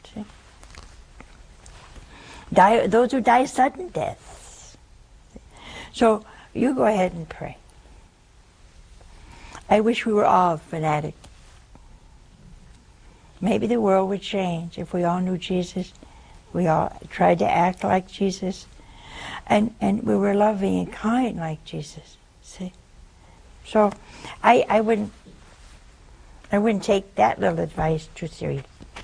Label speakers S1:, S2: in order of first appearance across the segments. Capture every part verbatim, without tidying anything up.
S1: See? Die, those who die sudden deaths. So you go ahead and pray. I wish we were all fanatics. Maybe the world would change if we all knew Jesus, we all tried to act like Jesus, and, and we were loving and kind like Jesus. See? So I, I wouldn't I wouldn't take that little advice too seriously.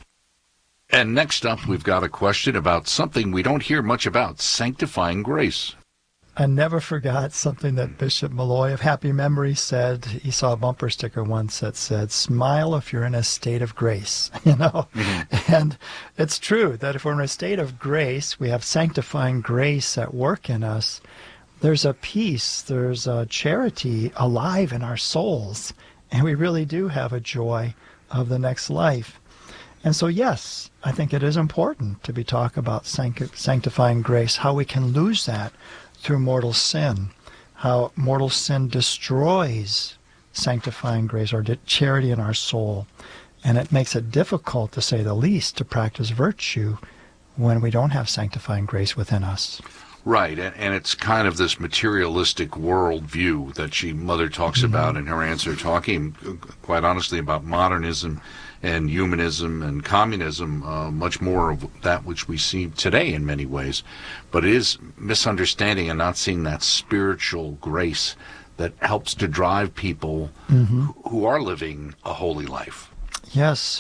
S2: And next up, we've got a question about something we don't hear much about, sanctifying grace.
S3: I never forgot something that Bishop Malloy of Happy Memory said. He saw a bumper sticker once that said, smile if you're in a state of grace, you know. Mm-hmm. And it's true that if we're in a state of grace, we have sanctifying grace at work in us. There's a peace, there's a charity alive in our souls, and we really do have a joy of the next life. And so, yes, I think it is important to be talking about sanct- sanctifying grace, how we can lose that through mortal sin, how mortal sin destroys sanctifying grace or charity in our soul. And it makes it difficult, to say the least, to practice virtue when we don't have sanctifying grace within us.
S2: Right, and, and it's kind of this materialistic worldview that she, Mother, talks mm-hmm. about in her answer, talking, quite honestly, about modernism and humanism and communism, uh, much more of that which we see today in many ways. But it is misunderstanding and not seeing that spiritual grace that helps to drive people mm-hmm. who, who are living a holy life.
S3: Yes.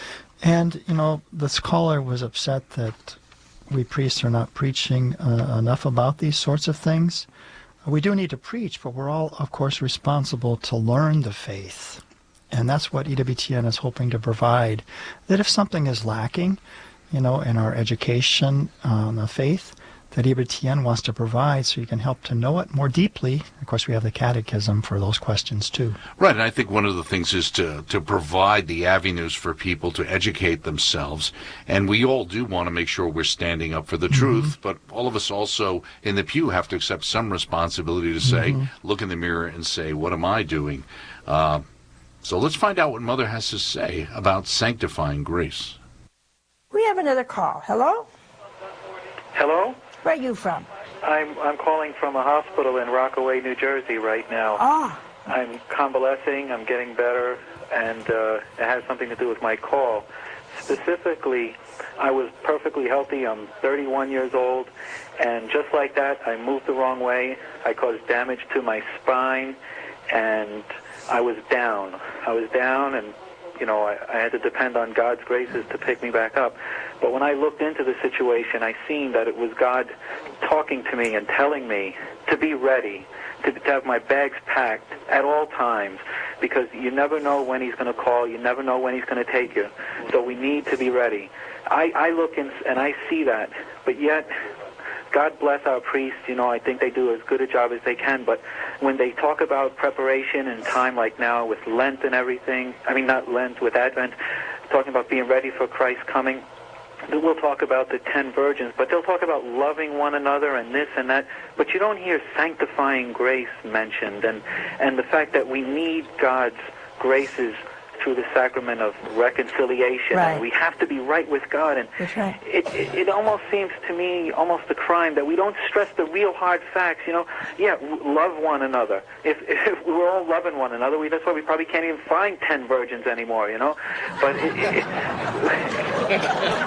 S3: And, you know, the scholar was upset that we priests are not preaching uh, enough about these sorts of things. We do need to preach, but we're all, of course, responsible to learn the faith. And that's what E W T N is hoping to provide, that if something is lacking, you know, in our education on the faith, that E W T N wants to provide so you can help to know it more deeply. Of course, we have the catechism for those questions, too.
S2: Right, and I think one of the things is to, to provide the avenues for people to educate themselves. And we all do want to make sure we're standing up for the mm-hmm. truth, but all of us also in the pew have to accept some responsibility to say, mm-hmm. look in the mirror and say, what am I doing? Uh, so let's find out what Mother has to say about sanctifying grace.
S1: We have another call. Hello?
S4: Hello?
S1: Where are you from?
S4: I'm I'm calling from a hospital in Rockaway, New Jersey right now.
S1: Ah.
S4: I'm convalescing, I'm getting better, and uh, it has something to do with my call. Specifically, I was perfectly healthy. I'm thirty-one years old, and just like that, I moved the wrong way. I caused damage to my spine, and I was down. I was down, and you know, I, I had to depend on God's graces to pick me back up. But when I looked into the situation, I seen that it was God talking to me and telling me to be ready, to, to have my bags packed at all times, because you never know when he's going to call, you never know when he's going to take you. So we need to be ready. I, I look in, and I see that, but yet God bless our priests. You know, I think they do as good a job as they can, but when they talk about preparation and time like now with Lent and everything, I mean not Lent, with Advent, talking about being ready for Christ's coming, we'll talk about the ten virgins, but they'll talk about loving one another and this and that, but you don't hear sanctifying grace mentioned, and, and the fact that we need God's graces through the sacrament of reconciliation.
S1: Right.
S4: And we have to be right with God. And
S1: That's right.
S4: it, it, it almost seems to me almost a crime that we don't stress the real hard facts. You know, yeah, love one another. If, if we're all loving one another, we, that's why we probably can't even find ten virgins anymore, you know. But it, it,